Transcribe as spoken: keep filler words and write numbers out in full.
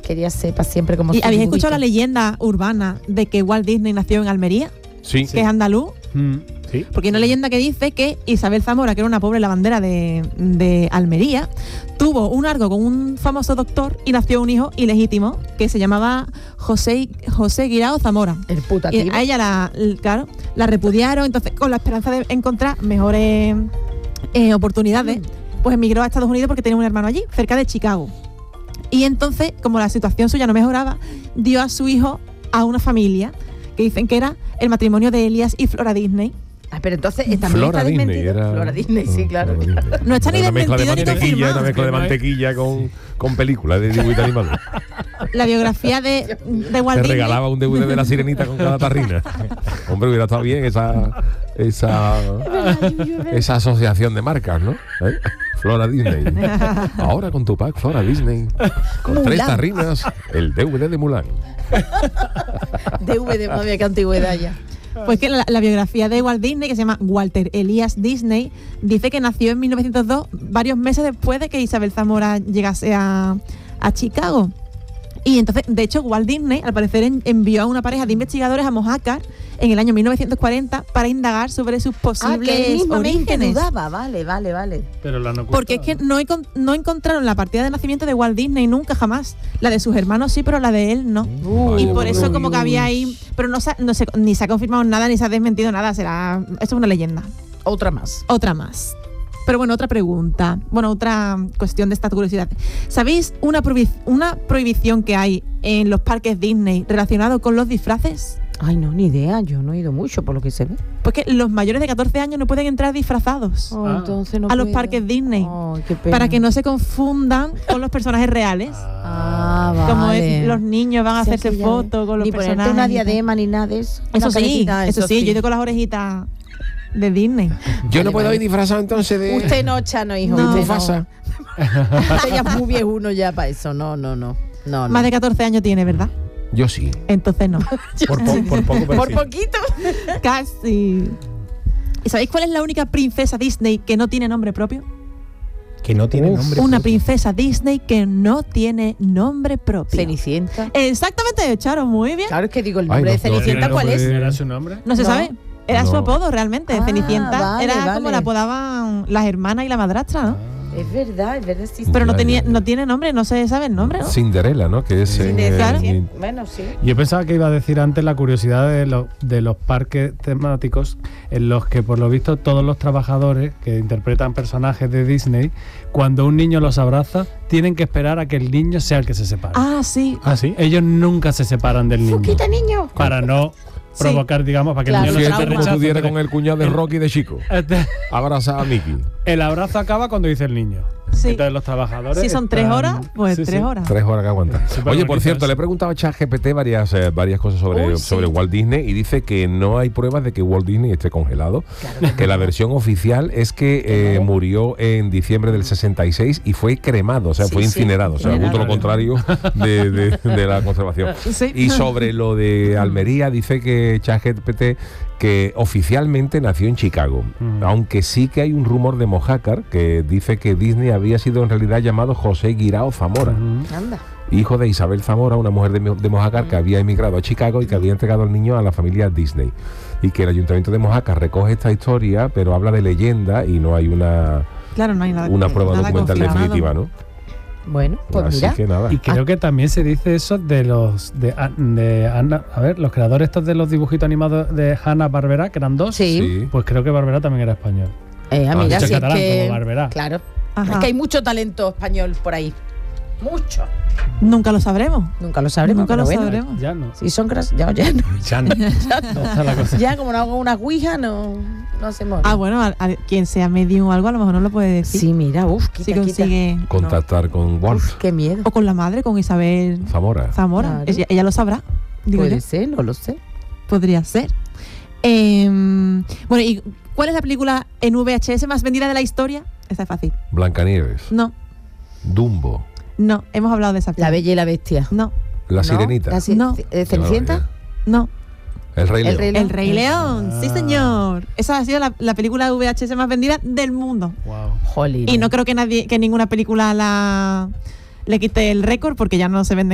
quería ser para siempre como ¿Y su habéis dibujito. escuchado la leyenda urbana de que Walt Disney nació en Almería? Sí. Que es andaluz. Mm, sí. Porque hay una leyenda que dice que Isabel Zamora, que era una pobre lavandera de, de Almería, tuvo un algo con un famoso doctor y nació un hijo ilegítimo que se llamaba José, José Guirao Zamora. El Y putativo. a ella la, claro, la repudiaron, entonces con la esperanza de encontrar mejores eh, oportunidades, pues emigró a Estados Unidos porque tenía un hermano allí, cerca de Chicago. Y entonces, como la situación suya no mejoraba, dio a su hijo a una familia que dicen que era el matrimonio de Elias y Flora Disney. Ah, pero entonces eh, también Flora está Disney desmentido. era... Flora Disney, sí, claro. Flora Disney. No está ni Una mezcla de desmentido ni mantequilla, confirmado. una mezcla de mantequilla con, con películas de dibujito animado. La biografía de, de Walt Te Disney. regalaba un D V D de la Sirenita con cada tarrina. Hombre, hubiera estado bien esa esa esa asociación de marcas, ¿no? ¿Eh? Flora Disney. Ahora con tu pack Flora Disney. Con tres Mulan. tarrinas, el D V D de Mulan. D V D, madre mía, qué antigüedad ya. Pues que la, la biografía de Walt Disney, que se llama Walter Elias Disney, dice que nació en mil novecientos dos, varios meses después de que Isabel Zamora llegase a, a Chicago. Y entonces, de hecho, Walt Disney, al parecer, en, envió a una pareja de investigadores a Mojácar en el año mil novecientos cuarenta para indagar sobre sus Ah, posibles que él mismamente orígenes. dudaba, vale, vale, vale. Pero la no Porque es que no, encon- no encontraron la partida de nacimiento de Walt Disney nunca, jamás. La de sus hermanos sí, pero la de él no. Uy, y Vaya, por uy, eso uy, como que uy. había ahí... Pero no, se- no se, ni se ha confirmado nada, ni se ha desmentido nada. Será... Esto es una leyenda. Otra más. Otra más. Pero bueno, otra pregunta. Bueno, otra cuestión de esta curiosidad. ¿Sabéis una, prohibi- una prohibición que hay en los parques Disney relacionado con los disfraces? Ay, no, ni idea. Yo no he ido mucho por lo que se ve. Pues que los mayores de catorce años no pueden entrar disfrazados Oh, Ah. entonces no a los puedo. parques Disney. Ay, qué pena. Para que no se confundan con los personajes reales. Ah, vale. Como es, los niños van a Sí, hacerse que ya fotos con los ni personajes. ponerte una y tal. diadema ni nada de eso. Eso Una sí, caretita, eso sí, yo he ido con las orejitas de Disney. Yo Vale, no puedo vale. ir disfrazado entonces de... Usted no, Chano, hijo. No. usted Mufasa. Usted ya es muy viejuno ya para eso. No, no, no. no, no. Más de catorce años tiene, ¿verdad? Yo sí. Entonces no. Por, po- por poco, pero Por sí. poquito. Casi. ¿Y sabéis cuál es la única princesa Disney que no tiene nombre propio? Que no tiene Uf, nombre. Una propio. princesa Disney que no tiene nombre propio. Cenicienta. Exactamente, Charo, muy bien. Claro, es que digo, el Ay, nombre no, de Cenicienta, ¿No ¿cuál es? ¿Era su nombre? No se No. sabe. Era No. su apodo realmente. Ah, Cenicienta vale, era vale. como la apodaban las hermanas y la madrastra, ¿no? Es verdad, es verdad. Sí, Pero no Ya, tenía, ya, ya. no tiene nombre, no se sabe el nombre, ¿no? Cinderella, ¿no? Que es sí, en, de eh, claro. Cenicienta. en- Bueno, sí. Yo pensaba que iba a decir antes la curiosidad de, lo- de los parques temáticos en los que por lo visto todos los trabajadores que interpretan personajes de Disney, cuando un niño los abraza, tienen que esperar a que el niño sea el que se separe. Ah, sí. ¿Ah, sí? Ellos nunca se separan del niño. Fuquita, niño. Para no Sí. provocar, digamos, para que Claro, el niño no Fíjate se trauma. como rechace. pudiera con el cuñado de Rocky de chico. Este- Abrazar a Mickey. El abrazo acaba cuando dice el niño. Sí. Entonces los trabajadores. Si son tres están- horas, pues Sí, tres sí. horas. Tres horas que aguanta. Súper Oye, por bonito cierto, eso. le he preguntado a ChatGPT varias, eh, varias cosas sobre, Uy, sí. sobre Walt Disney y dice que no hay pruebas de que Walt Disney esté congelado. Que la versión oficial es que eh, murió en diciembre del sesenta y seis y fue cremado, o sea, Sí, fue sí, incinerado. O sea, incinerado. justo lo contrario de, de- de la conservación. Sí. Y sobre lo de Almería, dice que ChatGPT que oficialmente nació en Chicago, Mm. aunque sí que hay un rumor de Mojácar que dice que Disney había sido en realidad llamado José Guirao Zamora, Ujú. Anda. hijo de Isabel Zamora, una mujer de, Mo- de Mojácar que había emigrado a Chicago y que había entregado al niño a la familia Disney. Y que el ayuntamiento de Mojácar recoge esta historia, pero habla de leyenda y no hay una, Claro, no hay nada. una prueba nada documental confirmado. definitiva, ¿no? Bueno, pues Así mira. que nada. Y creo que también se dice eso de los de, de Hanna- a ver, los creadores estos de los dibujitos animados de Hanna-Barbera, que eran dos. Sí. Sí. Pues creo que Barbera también era español. Eh, Ah, mira, dicho si es catalán, que... como Barberá. Claro. Ajá. Es que hay mucho talento español por ahí. Mucho. Nunca lo sabremos. Nunca lo sabremos. Nunca pero lo bueno. sabremos. Ya no. Si son gras... ya, ya no. Ya no. No está la cosa. Ya como no hago una ouija, no, no hacemos. Ah, bueno, a, a quien sea medium o algo, a lo mejor no lo puede decir. Sí, mira, uff, Si quita, quita. consigue. Contactar con Walt Uf, qué miedo. O con la madre, con Isabel Zamora. Zamora. Claro. Ella, ella lo sabrá. Digo Puede yo. ser, no lo sé. Podría ser. Em, bueno, ¿y cuál es la película en V H S más vendida de la historia? Esta es fácil. Blancanieves. No, Dumbo. no, hemos hablado de esa La película. Bella y la Bestia. No, La ¿No? Sirenita. La ci- No. eh, ¿Cenicienta? no. El Rey El León. Rey León. El Rey León, sí Ah. señor. Esa ha sido la, la película V H S más vendida del mundo. Wow. Jolín. Y no creo que nadie, que ninguna película la le quite el récord porque ya no se venden